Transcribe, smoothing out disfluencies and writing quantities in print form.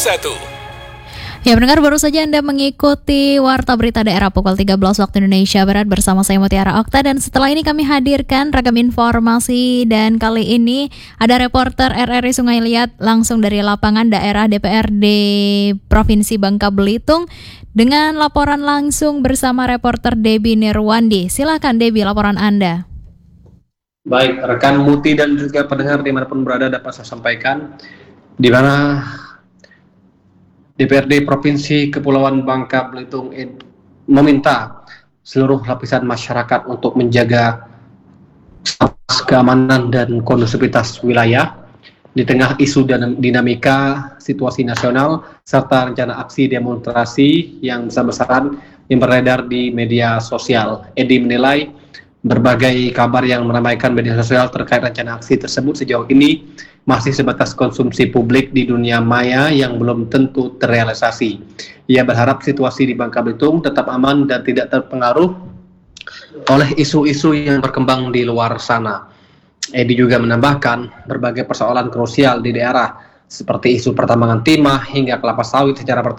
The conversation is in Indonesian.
Ya, pendengar, baru saja Anda mengikuti Warta Berita Daerah pukul 13 waktu Indonesia Barat bersama saya Mutiara Okta, dan setelah ini kami hadirkan ragam informasi, dan kali ini ada reporter RRI Sungai Liat langsung dari lapangan daerah DPRD Provinsi Bangka Belitung dengan laporan langsung bersama reporter Debbie Nirwandi. Silakan Debbie, laporan Anda. Baik, rekan Muti dan juga pendengar dimanapun berada, dapat saya sampaikan di mana DPRD Provinsi Kepulauan Bangka Belitung meminta seluruh lapisan masyarakat untuk menjaga keamanan dan kondusivitas wilayah di tengah isu dan dinamika situasi nasional serta rencana aksi demonstrasi yang besar-besaran yang beredar di media sosial. Edi menilai berbagai kabar yang meramaikan media sosial terkait rencana aksi tersebut sejauh ini masih sebatas konsumsi publik di dunia maya yang belum tentu terrealisasi. Ia berharap situasi di Bangka Belitung tetap aman dan tidak terpengaruh oleh isu-isu yang berkembang di luar sana. Edi juga menambahkan berbagai persoalan krusial di daerah seperti isu pertambangan timah hingga kelapa sawit secara